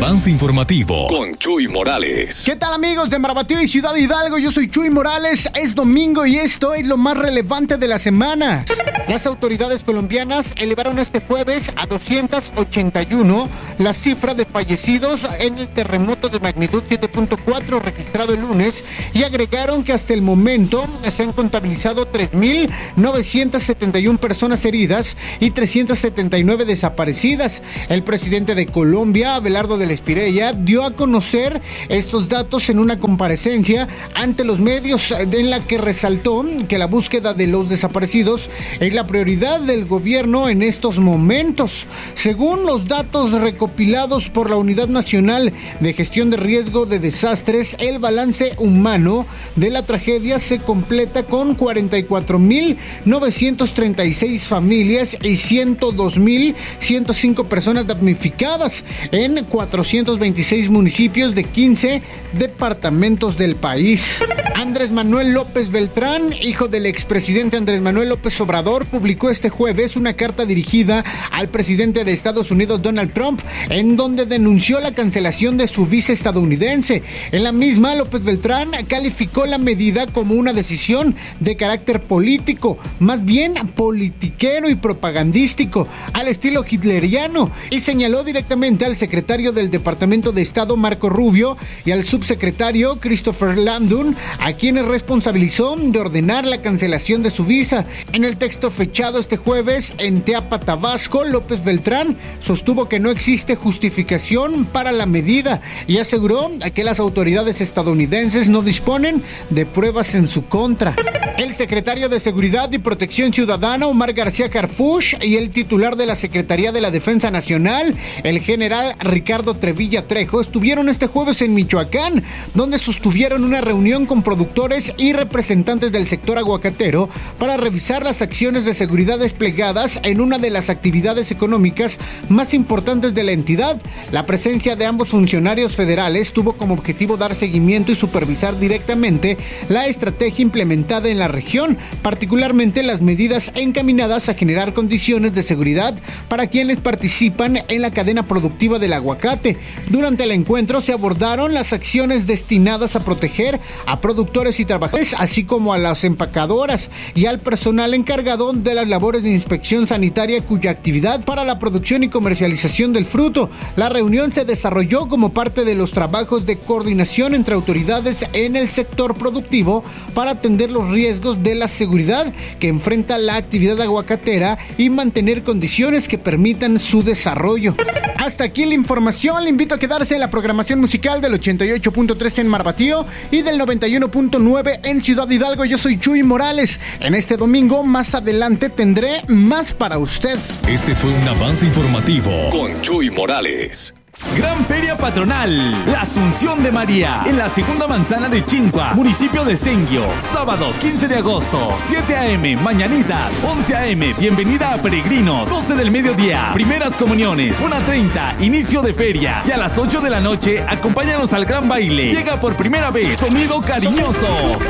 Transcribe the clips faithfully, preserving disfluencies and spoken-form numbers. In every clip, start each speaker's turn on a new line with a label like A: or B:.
A: avance informativo con Chuy Morales.
B: ¿Qué tal, amigos de Marabatío y Ciudad Hidalgo? Yo soy Chuy Morales. Es domingo y esto es lo más relevante de la semana. Las autoridades colombianas elevaron este jueves a doscientos ochenta y uno la cifra de fallecidos en el terremoto de magnitud siete punto cuatro registrado el lunes y agregaron que hasta el momento se han contabilizado tres mil novecientas setenta y una personas heridas y trescientas setenta y nueve desaparecidas. El presidente de Colombia, Abelardo del Espirella, dio a conocer estos datos en una comparecencia ante los medios en la que resaltó que la búsqueda de los desaparecidos es la prioridad del gobierno en estos momentos. Según los datos recopilados por la Unidad Nacional de Gestión de Riesgo de Desastres, el balance humano de la tragedia se completa con cuarenta y cuatro mil novecientos treinta y seis familias y ciento dos mil ciento cinco personas damnificadas en cuatrocientos veintiséis municipios de quince departamentos del país. Andrés Manuel López Beltrán, hijo del expresidente Andrés Manuel López Obrador, publicó este jueves una carta dirigida al presidente de Estados Unidos, Donald Trump, en donde denunció la cancelación de su visa estadounidense. En la misma, López Beltrán calificó la medida como una decisión de carácter político, más bien politiquero y propagandístico, al estilo hitleriano, y señaló directamente al secretario del Departamento de Estado, Marco Rubio, y al subsecretario, Christopher Landon, a quienes responsabilizó de ordenar la cancelación de su visa. En el texto fechado este jueves en Teapa, Tabasco, López Beltrán sostuvo que no existe justificación para la medida y aseguró que las autoridades estadounidenses no disponen de pruebas en su contra. El secretario de Seguridad y Protección Ciudadana, Omar García Harfuch, y el titular de la Secretaría de la Defensa Nacional, el general Ricardo Trevilla Trejo, estuvieron este jueves en Michoacán, donde sostuvieron una reunión con productores y representantes del sector aguacatero para revisar las acciones de seguridad desplegadas en una de las actividades económicas más importantes de la entidad. La presencia de ambos funcionarios federales tuvo como objetivo dar seguimiento y supervisar directamente la estrategia implementada en la región, particularmente las medidas encaminadas a generar condiciones de seguridad para quienes participan en la cadena productiva del aguacate. Durante el encuentro se abordaron las acciones destinadas a proteger a productores y trabajadores, así como a las empacadoras y al personal encargado de las labores de inspección sanitaria cuya actividad para la producción y comercialización del fruto. La reunión se desarrolló como parte de los trabajos de coordinación entre autoridades en el sector productivo para atender los riesgos de la seguridad que enfrenta la actividad aguacatera y mantener condiciones que permitan su desarrollo. Hasta aquí la información. Le invito a quedarse en la programación musical del ochenta y ocho punto tres en Marabatío y del noventa y uno punto nueve en Ciudad Hidalgo. Yo soy Chuy Morales. En este domingo, más adelante, tendré más para usted.
A: Este fue un avance informativo con Chuy Morales.
C: Gran Feria Patronal, la Asunción de María, en la segunda manzana de Chincua, municipio de Senguio. Sábado quince de agosto, siete a.m., mañanitas, once a.m., bienvenida a peregrinos, doce del mediodía, primeras comuniones, una treinta, inicio de feria, y a las ocho de la noche, acompáñanos al gran baile. Llega por primera vez Sonido Cariñoso.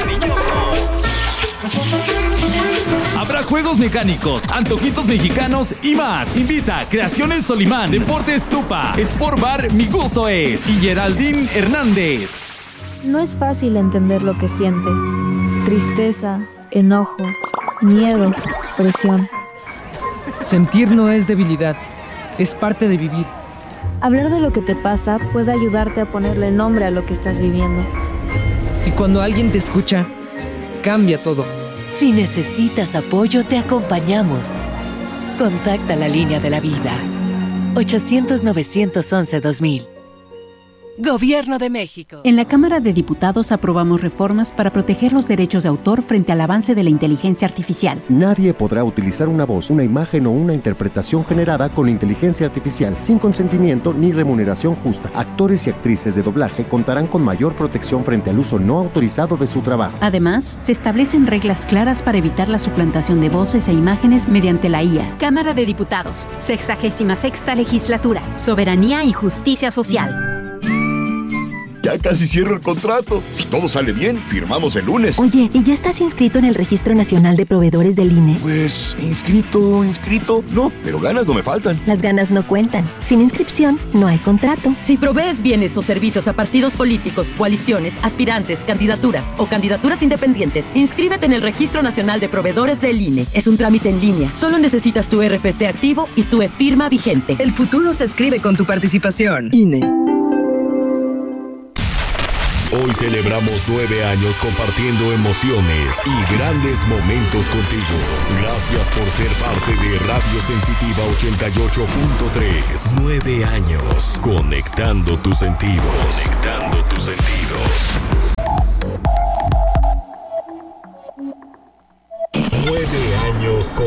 C: Habrá juegos mecánicos, antojitos mexicanos y más. Invita Creaciones Solimán, Deportes Tupa, Sport Bar Mi Gusto Es y Geraldine Hernández.
D: No es fácil entender lo que sientes. Tristeza, enojo, miedo, presión.
E: Sentir no es debilidad, es parte de vivir.
D: Hablar de lo que te pasa puede ayudarte a ponerle nombre a lo que estás viviendo.
E: Y cuando alguien te escucha, cambia todo.
F: Si necesitas apoyo, te acompañamos. Contacta la línea de la vida. ochocientos, novecientos once, dos mil. Gobierno de México.
G: En la Cámara de Diputados aprobamos reformas para proteger los derechos de autor frente al avance de la inteligencia artificial.
H: Nadie podrá utilizar una voz, una imagen o una interpretación generada con inteligencia artificial sin consentimiento ni remuneración justa. Actores y actrices de doblaje contarán con mayor protección frente al uso no autorizado de su trabajo.
G: Además, se establecen reglas claras para evitar la suplantación de voces e imágenes mediante la I A.
I: Cámara de Diputados, sexagésima sexta legislatura, Soberanía y Justicia Social.
J: Ya
I: Ya casi cierro el contrato. Si todo sale bien, firmamos el lunes.
J: Oye, ¿y ya estás inscrito en el Registro Nacional de Proveedores del I N E?
I: Pues, inscrito, inscrito. No, pero ganas no me faltan.
J: Las ganas no cuentan. Sin inscripción, no hay contrato.
K: Si provees bienes o servicios a partidos políticos, coaliciones, aspirantes, candidaturas o candidaturas independientes, inscríbete en el Registro Nacional de Proveedores del I N E. Es un trámite en línea. Solo necesitas tu R F C activo y tu e-firma vigente.
L: El futuro se escribe con tu participación. I N E.
A: Hoy celebramos nueve años compartiendo emociones y grandes momentos contigo. Gracias por ser parte de Radio Sensitiva ochenta y ocho punto tres. Nueve años conectando tus sentidos. Conectando tus sentidos.